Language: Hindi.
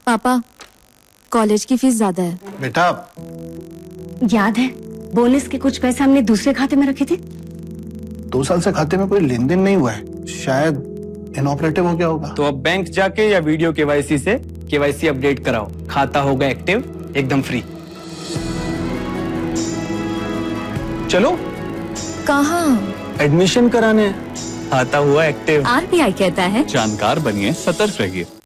पापा, कॉलेज की फीस ज्यादा है। बेटा, याद है बोनस के कुछ पैसे हमने दूसरे खाते में रखे थे? 2 साल से खाते में कोई लेन देन नहीं हुआ है, शायद इनऑपरेटिव हो गया होगा। तो अब बैंक जाके या वीडियो केवाईसी से केवाईसी अपडेट कराओ, खाता होगा एक्टिव, एकदम फ्री। चलो। कहाँ? एडमिशन कराने। खाता हुआ एक्टिव। आरबीआई कहता है जानकार बनिए, सतर्क रहिए।